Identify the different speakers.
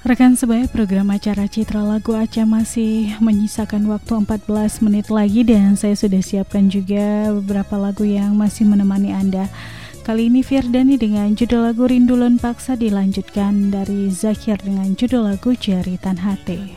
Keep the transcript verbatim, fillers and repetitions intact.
Speaker 1: Rekan sebaya, program acara Citra Lagu Aca masih menyisakan waktu empat belas menit lagi dan saya sudah siapkan juga beberapa lagu yang masih menemani Anda. Kali ini Firdani dengan judul lagu Rindu Lun Paksa, dilanjutkan dari Zakir dengan judul lagu Jeritan Hati.